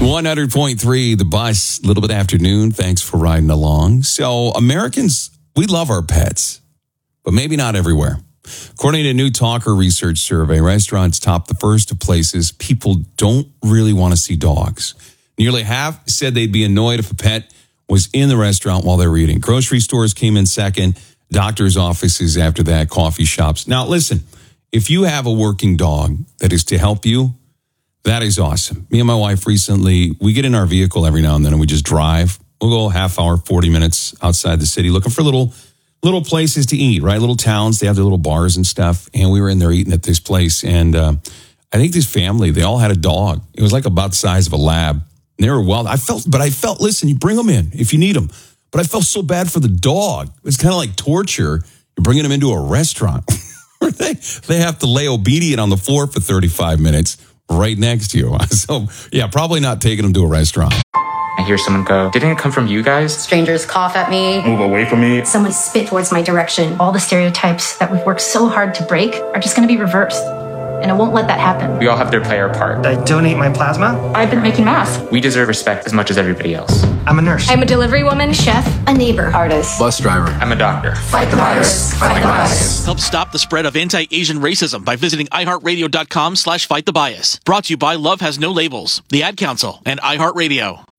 100.3, the bus, a little bit afternoon. Thanks for riding along. So Americans, we love our pets, but maybe not everywhere. According to a new Talker research survey, restaurants top the first of places people don't really want to see dogs. Nearly half said they'd be annoyed if a pet was in the restaurant while they were eating. Grocery stores came in second, doctors' offices after that, coffee shops. Now, listen, if you have a working dog that is to help you, that is awesome. Me and my wife recently, we get in our vehicle every now and then and we just drive. We'll go a half hour, 40 minutes outside the city looking for little places to eat, right? Little towns. They have their little bars and stuff. And we were in there eating at this place. And I think this family, they all had a dog. It was like about the size of a lab. And they were wild. I felt, listen, you bring them in if you need them. But I felt so bad for the dog. It's kind of like torture. You're bringing them into a restaurant. They have to lay obedient on the floor for 35 minutes right next to you. So, yeah, probably not taking them to a restaurant. I hear someone go, "Didn't it come from you guys?" Strangers cough at me. Move away from me. Someone spit towards my direction. All the stereotypes that we've worked so hard to break are just going to be reversed. And I won't let that happen. We all have to play our part. I donate my plasma. I've been making masks. We deserve respect as much as everybody else. I'm a nurse. I'm a delivery woman, chef, a neighbor, artist. Bus driver. I'm a doctor. Fight the virus. Fight the bias. Help stop the spread of anti-Asian racism by visiting iHeartRadio.com/fightthebias. Brought to you by Love Has No Labels, the Ad Council, and iHeartRadio.